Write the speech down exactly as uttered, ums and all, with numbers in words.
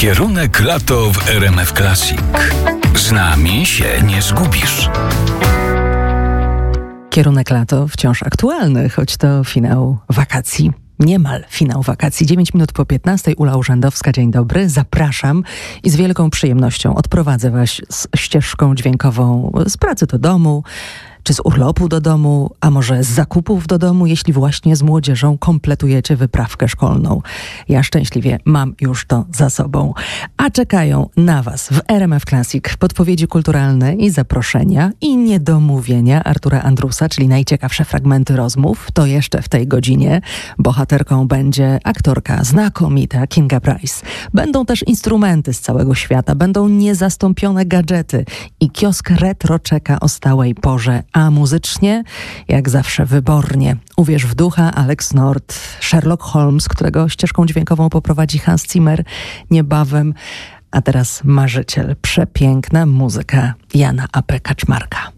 Kierunek lato w R M F Classic. Z nami się nie zgubisz. Kierunek lato wciąż aktualny, choć to finał wakacji. Niemal finał wakacji. dziewięć minut po piętnastej. Ula Urzędowska, dzień dobry. Zapraszam i z wielką przyjemnością odprowadzę was z ścieżką dźwiękową z pracy do domu, czy z urlopu do domu, a może z zakupów do domu, jeśli właśnie z młodzieżą kompletujecie wyprawkę szkolną. Ja szczęśliwie mam już to za sobą. A czekają na was w R M F Classic podpowiedzi kulturalne i zaproszenia i niedomówienia Artura Andrusa, czyli najciekawsze fragmenty rozmów. To jeszcze w tej godzinie. Bohaterką będzie aktorka znakomita Kinga Price. Będą też instrumenty z całego świata, będą niezastąpione gadżety i kiosk retro czeka o stałej porze. A muzycznie, jak zawsze wybornie. Uwierz w ducha, Alex Nord, Sherlock Holmes, którego ścieżką dźwiękową poprowadzi Hans Zimmer niebawem. A teraz Marzyciel. Przepiękna muzyka Jana A P Kaczmarka.